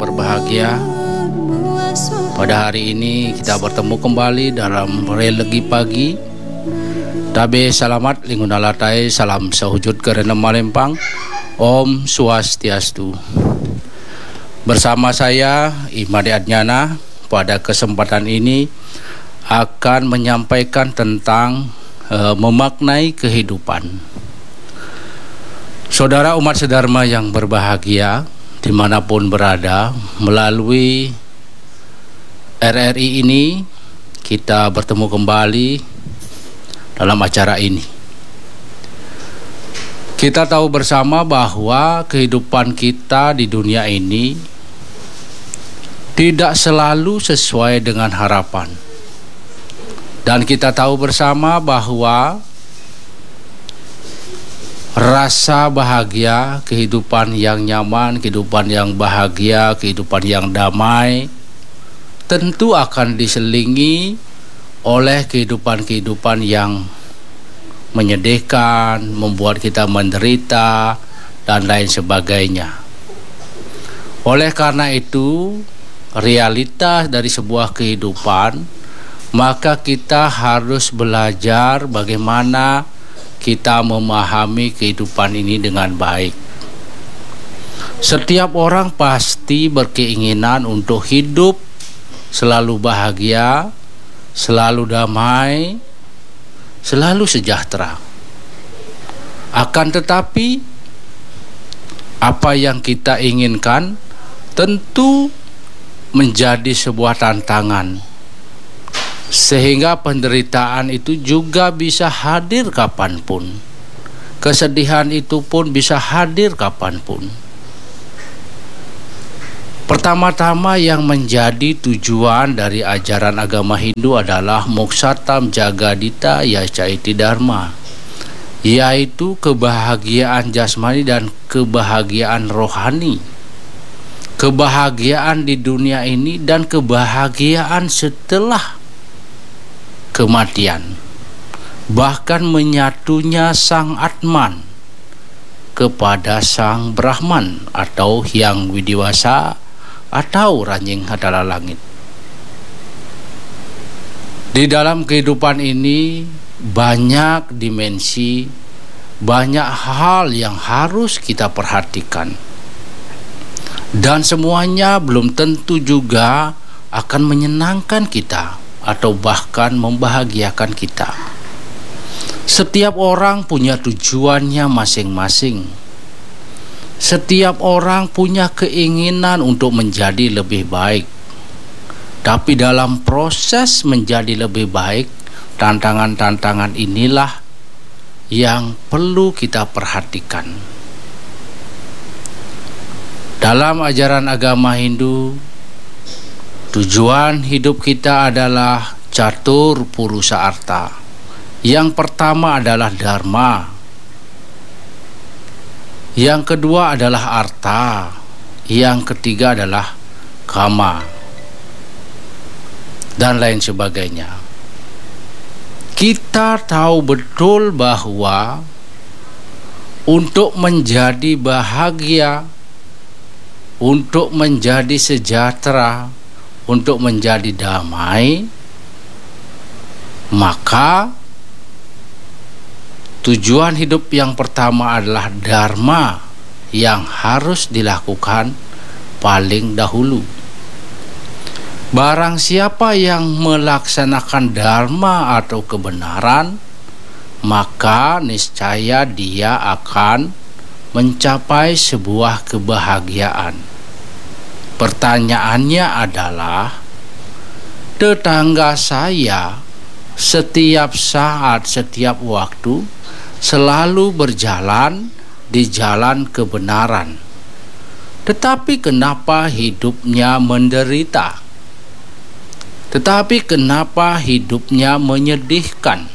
berbahagia. Pada hari ini kita bertemu kembali dalam religi pagi. Tabe salamat lingunalatai, salam sahujud kerana Malempang. Om Swastiastu. Bersama saya Imade Adnyana pada kesempatan ini akan menyampaikan tentang memaknai kehidupan. Saudara umat sedharma yang berbahagia dimanapun berada, melalui RRI ini kita bertemu kembali dalam acara ini. Kita tahu bersama bahwa kehidupan kita di dunia ini tidak selalu sesuai dengan harapan. Dan kita tahu bersama bahwa rasa bahagia, kehidupan yang nyaman, kehidupan yang bahagia, kehidupan yang damai tentu akan diselingi oleh kehidupan-kehidupan yang menyedihkan, membuat kita menderita dan lain sebagainya. Oleh karena itu, realitas dari sebuah kehidupan, maka kita harus belajar bagaimana kita memahami kehidupan ini dengan baik. Setiap orang pasti berkeinginan untuk hidup selalu bahagia, selalu damai, selalu sejahtera. Akan tetapi, apa yang kita inginkan tentu menjadi sebuah tantangan, sehingga penderitaan itu juga bisa hadir kapanpun. Kesedihan itu pun bisa hadir kapanpun. Pertama-tama yang menjadi tujuan dari ajaran agama Hindu adalah Mokshatam Jagadita Yacaiti Dharma, yaitu kebahagiaan jasmani dan kebahagiaan rohani, kebahagiaan di dunia ini dan kebahagiaan setelah kematian, bahkan menyatunya Sang Atman kepada Sang Brahman atau Hyang Widiwasa atau Ranjing Hadala Langit. Di dalam kehidupan ini banyak dimensi, banyak hal yang harus kita perhatikan, dan semuanya belum tentu juga akan menyenangkan kita atau bahkan membahagiakan kita. Setiap orang punya tujuannya masing-masing. Setiap orang punya keinginan untuk menjadi lebih baik. Tapi dalam proses menjadi lebih baik, tantangan-tantangan inilah yang perlu kita perhatikan. Dalam ajaran agama Hindu, tujuan hidup kita adalah catur purusa arta. Yang pertama adalah dharma, yang kedua adalah arta, yang ketiga adalah kama, dan lain sebagainya. Kita tahu betul bahwa untuk menjadi bahagia, untuk menjadi sejahtera, untuk menjadi damai, maka tujuan hidup yang pertama adalah dharma yang harus dilakukan paling dahulu. Barang siapa yang melaksanakan dharma atau kebenaran, maka niscaya dia akan mencapai sebuah kebahagiaan. Pertanyaannya adalah, tetangga saya setiap saat, setiap waktu selalu berjalan di jalan kebenaran, tetapi kenapa hidupnya menderita? Tetapi kenapa hidupnya menyedihkan?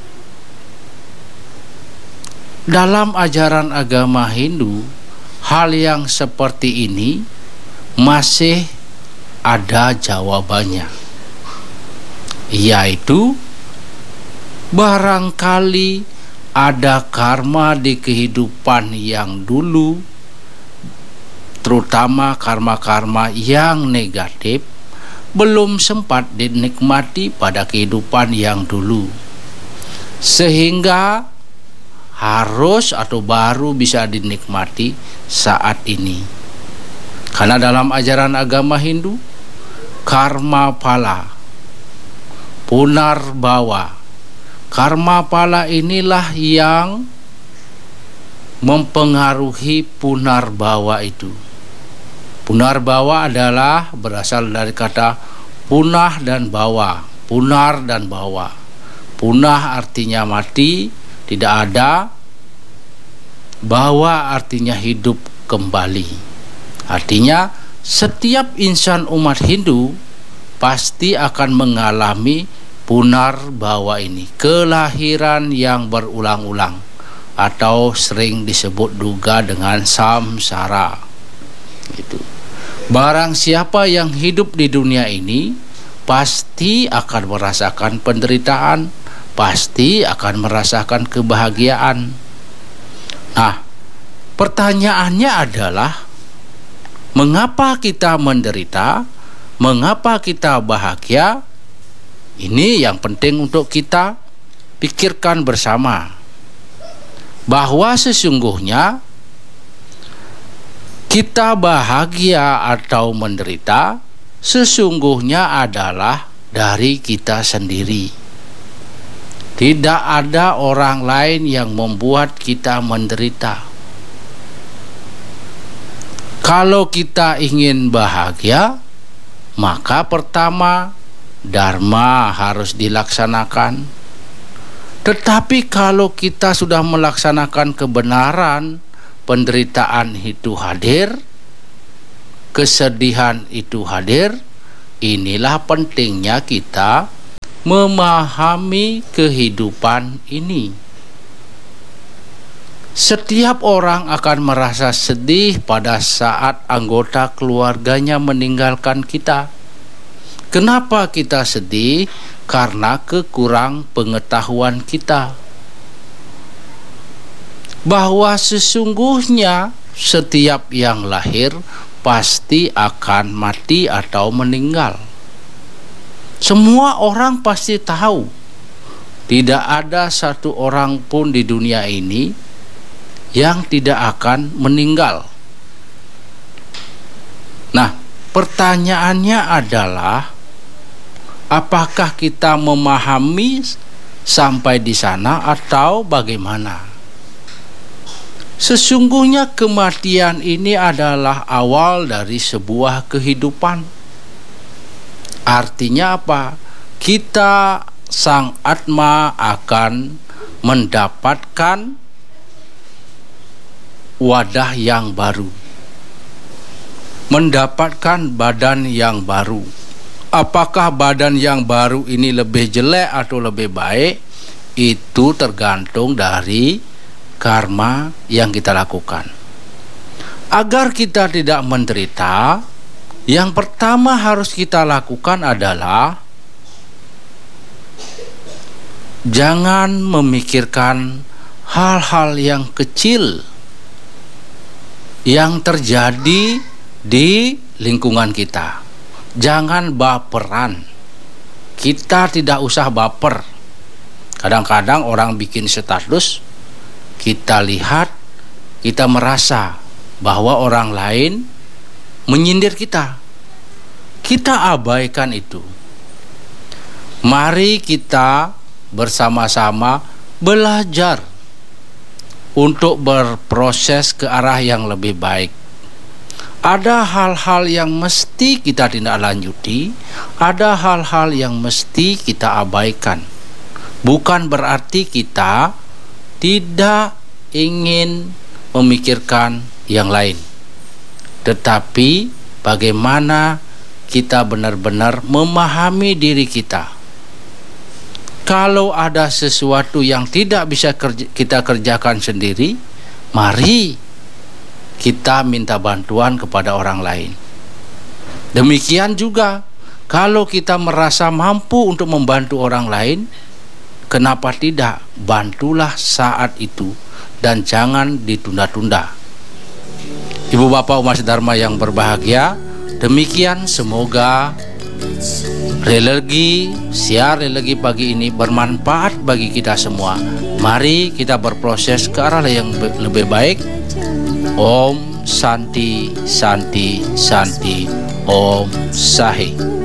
Dalam ajaran agama Hindu, hal yang seperti ini masih ada jawabannya, yaitu barangkali ada karma di kehidupan yang dulu terutama karma-karma yang negatif, belum sempat dinikmati pada kehidupan yang dulu, sehingga harus atau baru bisa dinikmati saat ini. Karena dalam ajaran agama Hindu, karma pala, punarbawa, karma pala inilah yang mempengaruhi punarbawa itu. Punarbawa adalah berasal dari kata punah dan bawa, punar dan bawa. Punah artinya mati, tidak ada. Bawa artinya hidup kembali. Artinya setiap insan umat Hindu pasti akan mengalami punarbawa ini, kelahiran yang berulang-ulang, atau sering disebut juga dengan samsara. Itu. Barang siapa yang hidup di dunia ini pasti akan merasakan penderitaan, pasti akan merasakan kebahagiaan. Nah, pertanyaannya adalah, mengapa kita menderita? Mengapa kita bahagia? Ini yang penting untuk kita pikirkan bersama. Bahwa sesungguhnya kita bahagia atau menderita sesungguhnya adalah dari kita sendiri. Tidak ada orang lain yang membuat kita menderita. Kalau kita ingin bahagia, maka pertama dharma harus dilaksanakan. Tetapi kalau kita sudah melaksanakan kebenaran, penderitaan itu hadir, kesedihan itu hadir. Inilah pentingnya kita memahami kehidupan ini. Setiap orang akan merasa sedih pada saat anggota keluarganya meninggalkan kita. Kenapa kita sedih? Karena kekurang pengetahuan kita bahwa sesungguhnya setiap yang lahir pasti akan mati atau meninggal. Semua orang pasti tahu, tidak ada satu orang pun di dunia ini yang tidak akan meninggal. Nah, pertanyaannya adalah, apakah kita memahami sampai di sana atau bagaimana? Sesungguhnya kematian ini adalah awal dari sebuah kehidupan. Artinya apa? Kita, sang Atma, akan mendapatkan wadah yang baru, mendapatkan badan yang baru. Apakah badan yang baru ini lebih jelek atau lebih baik? Itu tergantung dari karma yang kita lakukan. Agar kita tidak menderita, yang pertama harus kita lakukan adalah jangan memikirkan hal-hal yang kecil yang terjadi di lingkungan kita. Jangan baperan. Kita tidak usah baper. Kadang-kadang orang bikin status, kita lihat, kita merasa bahwa orang lain menyindir kita. Kita abaikan itu. Mari kita bersama-sama belajar untuk berproses ke arah yang lebih baik. Ada hal-hal yang mesti kita tindak lanjuti, ada hal-hal yang mesti kita abaikan. Bukan berarti kita tidak ingin memikirkan yang lain, tetapi bagaimana kita benar-benar memahami diri kita. Kalau ada sesuatu yang tidak bisa kita kerjakan sendiri, mari kita minta bantuan kepada orang lain. Demikian juga kalau kita merasa mampu untuk membantu orang lain, kenapa tidak? Bantulah saat itu dan jangan ditunda-tunda. Ibu bapak umat Dharma yang berbahagia, demikian semoga siar religi pagi ini bermanfaat bagi kita semua. Mari kita berproses ke arah yang lebih baik. Om Santi Santi Santi. Om Sahi.